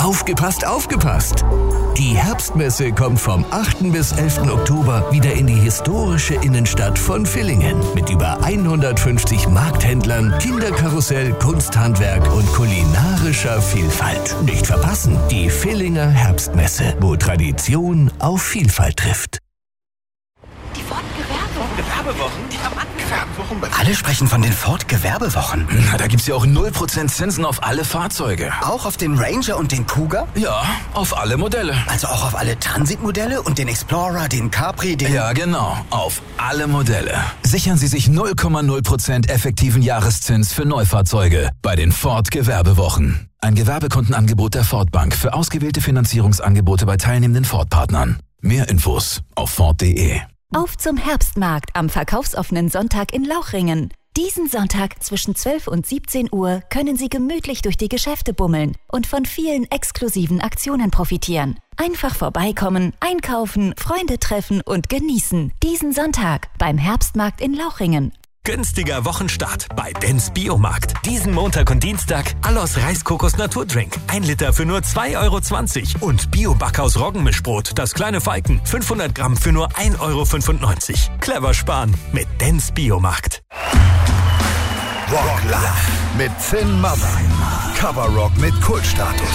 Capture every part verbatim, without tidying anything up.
Aufgepasst, aufgepasst! Die Herbstmesse kommt vom achten bis elften Oktober wieder in die historische Innenstadt von Villingen mit über hundertfünfzig Markthändlern, Kinderkarussell, Kunsthandwerk und kulinarischer Vielfalt. Nicht verpassen, die Villinger Herbstmesse, wo Tradition auf Vielfalt trifft. Die Ford-Gewerbewochen. Gewerbewochen? Die haben Gewerbewochen. Alle sprechen von den Ford-Gewerbewochen. Na, da gibt's ja auch null Prozent Zinsen auf alle Fahrzeuge. Auch auf den Ranger und den Cougar? Ja, auf alle Modelle. Also auch auf alle Transit-Modelle und den Explorer, den Capri, den... Ja, genau. Auf alle Modelle. Sichern Sie sich null Komma null Prozent effektiven Jahreszins für Neufahrzeuge bei den Ford-Gewerbewochen. Ein Gewerbekundenangebot der Ford Bank für ausgewählte Finanzierungsangebote bei teilnehmenden Ford-Partnern. Mehr Infos auf Ford punkt de. Auf zum Herbstmarkt am verkaufsoffenen Sonntag in Lauchringen. Diesen Sonntag zwischen zwölf und siebzehn Uhr können Sie gemütlich durch die Geschäfte bummeln und von vielen exklusiven Aktionen profitieren. Einfach vorbeikommen, einkaufen, Freunde treffen und genießen. Diesen Sonntag beim Herbstmarkt in Lauchringen. Günstiger Wochenstart bei Dens Biomarkt. Diesen Montag und Dienstag Allos Reiskokos Naturdrink. Ein Liter für nur zwei Euro zwanzig. Und Bio-Backhaus Roggenmischbrot. Das kleine Falken. fünfhundert Gramm für nur ein Euro fünfundneunzig. Clever sparen mit Dens Biomarkt. Rock Live mit Finn Mother. Cover Rock mit Kultstatus.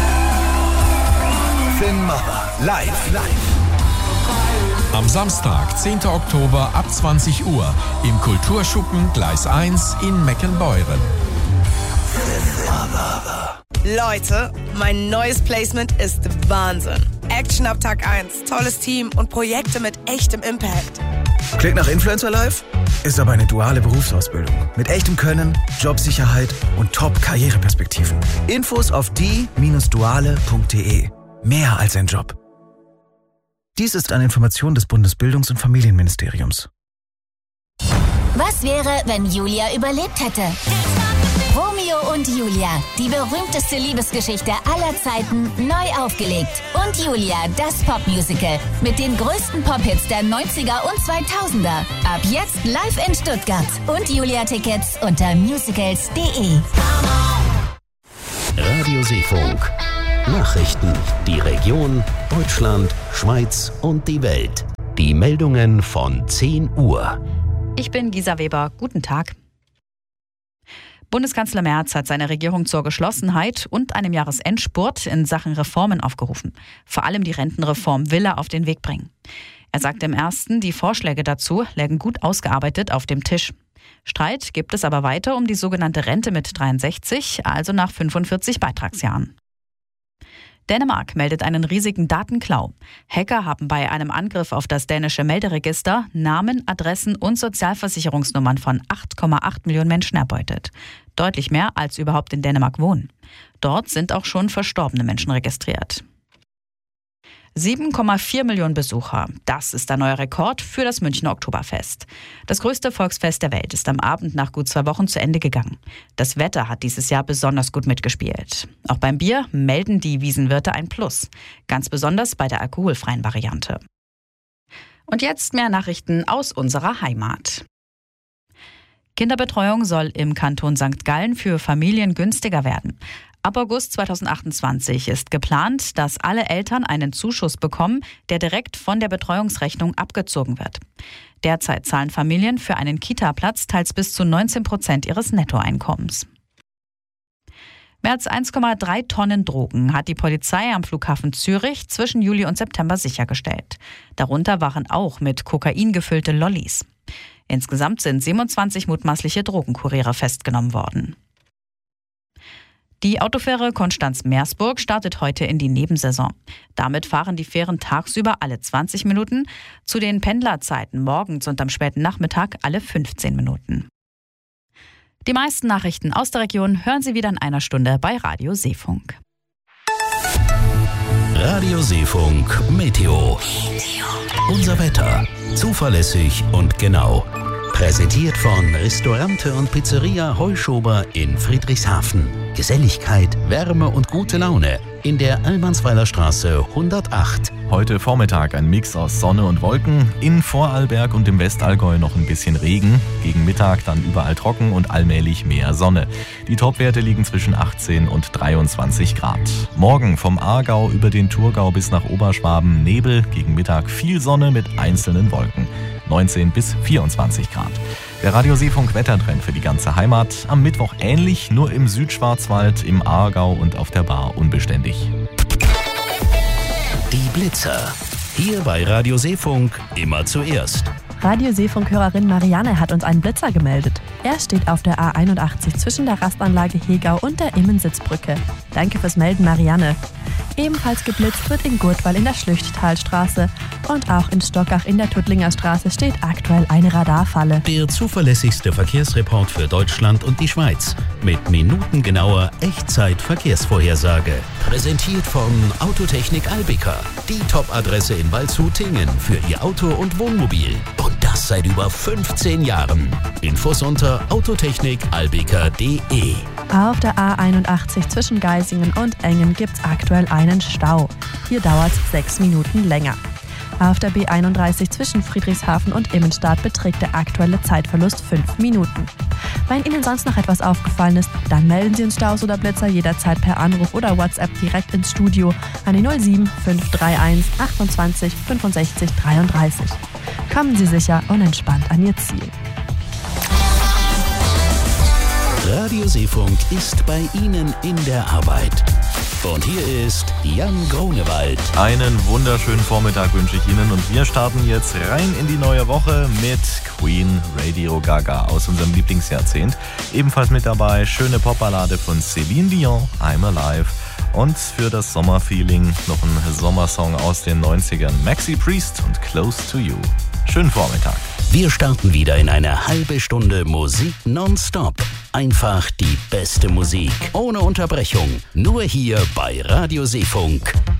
Finn Mother. Live. Live. Am Samstag, zehnten Oktober ab zwanzig Uhr im Kulturschuppen Gleis eins in Meckenbeuren. Leute, mein neues Placement ist Wahnsinn. Action ab Tag eins, tolles Team und Projekte mit echtem Impact. Klingt nach Influencer Live? Ist aber eine duale Berufsausbildung. Mit echtem Können, Jobsicherheit und Top-Karriereperspektiven. Infos auf die Bindestrich duale Punkt de. Mehr als ein Job. Dies ist eine Information des Bundesbildungs- und Familienministeriums. Was wäre, wenn Julia überlebt hätte? Romeo und Julia, die berühmteste Liebesgeschichte aller Zeiten, neu aufgelegt. Und Julia, das Popmusical mit den größten Pop-Hits der neunziger und zweitausender. Ab jetzt live in Stuttgart. Und Julia-Tickets unter musicals punkt de. Radio Seefunk. Nachrichten, die Region, Deutschland, Schweiz und die Welt. Die Meldungen von zehn Uhr. Ich bin Gisa Weber. Guten Tag. Bundeskanzler Merz hat seine Regierung zur Geschlossenheit und einem Jahresendspurt in Sachen Reformen aufgerufen. Vor allem die Rentenreform will er auf den Weg bringen. Er sagte im ersten, die Vorschläge dazu lägen gut ausgearbeitet auf dem Tisch. Streit gibt es aber weiter um die sogenannte Rente mit dreiundsechzig, also nach fünfundvierzig Beitragsjahren. Dänemark meldet einen riesigen Datenklau. Hacker haben bei einem Angriff auf das dänische Melderegister Namen, Adressen und Sozialversicherungsnummern von acht Komma acht Millionen Menschen erbeutet. Deutlich mehr, als überhaupt in Dänemark wohnen. Dort sind auch schon verstorbene Menschen registriert. sieben Komma vier Millionen Besucher. Das ist der neue Rekord für das Münchner Oktoberfest. Das größte Volksfest der Welt ist am Abend nach gut zwei Wochen zu Ende gegangen. Das Wetter hat dieses Jahr besonders gut mitgespielt. Auch beim Bier melden die Wiesenwirte ein Plus. Ganz besonders bei der alkoholfreien Variante. Und jetzt mehr Nachrichten aus unserer Heimat. Kinderbetreuung soll im Kanton Sankt Gallen für Familien günstiger werden. Ab August zweitausendachtundzwanzig ist geplant, dass alle Eltern einen Zuschuss bekommen, der direkt von der Betreuungsrechnung abgezogen wird. Derzeit zahlen Familien für einen Kita-Platz teils bis zu neunzehn Prozent ihres Nettoeinkommens. Mehr als eins Komma drei Tonnen Drogen hat die Polizei am Flughafen Zürich zwischen Juli und September sichergestellt. Darunter waren auch mit Kokain gefüllte Lollis. Insgesamt sind siebenundzwanzig mutmaßliche Drogenkuriere festgenommen worden. Die Autofähre Konstanz-Meersburg startet heute in die Nebensaison. Damit fahren die Fähren tagsüber alle zwanzig Minuten, zu den Pendlerzeiten morgens und am späten Nachmittag alle fünfzehn Minuten. Die meisten Nachrichten aus der Region hören Sie wieder in einer Stunde bei Radio Seefunk. Radio Seefunk Meteo. Unser Wetter. Zuverlässig und genau. Präsentiert von Restaurante und Pizzeria Heuschober in Friedrichshafen. Geselligkeit, Wärme und gute Laune in der Almansweiler Straße hundertacht. Heute Vormittag ein Mix aus Sonne und Wolken. In Vorarlberg und im Westallgäu noch ein bisschen Regen. Gegen Mittag dann überall trocken und allmählich mehr Sonne. Die Topwerte liegen zwischen achtzehn und dreiundzwanzig Grad. Morgen vom Aargau über den Thurgau bis nach Oberschwaben Nebel. Gegen Mittag viel Sonne mit einzelnen Wolken. neunzehn bis vierundzwanzig Grad. Der Radio-Seefunk-Wettertrend für die ganze Heimat. Am Mittwoch ähnlich, nur im Südschwarzwald, im Aargau und auf der Baar unbeständig. Die Blitzer. Hier bei Radio Seefunk immer zuerst. Radio Seefunk-Hörerin Marianne hat uns einen Blitzer gemeldet. Er steht auf der A einundachtzig zwischen der Rastanlage Hegau und der Immensitzbrücke. Danke fürs Melden, Marianne. Ebenfalls geblitzt wird in Gurtwall in der Schlüchttalstraße und auch in Stockach in der Tuttlinger Straße steht aktuell eine Radarfalle. Der zuverlässigste Verkehrsreport für Deutschland und die Schweiz mit minutengenauer Echtzeit-Verkehrsvorhersage. Präsentiert von Autotechnik Albika, die Top-Adresse in Waldshut-Tingen für Ihr Auto und Wohnmobil. Und das seit über fünfzehn Jahren. Infos unter autotechnik albika punkt de. Auf der A einundachtzig zwischen Geisingen und Engen gibt's aktuell einen Stau. Hier dauert's sechs Minuten länger. Auf der B einunddreißig zwischen Friedrichshafen und Immenstadt beträgt der aktuelle Zeitverlust fünf Minuten. Wenn Ihnen sonst noch etwas aufgefallen ist, dann melden Sie uns Staus oder Blitzer jederzeit per Anruf oder WhatsApp direkt ins Studio an die null sieben fünf drei eins achtundzwanzig fünfundsechzig dreiunddreißig. Kommen Sie sicher und entspannt an Ihr Ziel. Radio Seefunk ist bei Ihnen in der Arbeit. Und hier ist Jan Grunewald. Einen wunderschönen Vormittag wünsche ich Ihnen und wir starten jetzt rein in die neue Woche mit Queen, Radio Gaga aus unserem Lieblingsjahrzehnt. Ebenfalls mit dabei schöne Popballade von Celine Dion, I'm Alive. Und für das Sommerfeeling noch ein Sommersong aus den neunzigern, Maxi Priest und Close to You. Schönen Vormittag. Wir starten wieder in eine halbe Stunde Musik nonstop. Einfach die beste Musik, ohne Unterbrechung. Nur hier bei Radio Seefunk.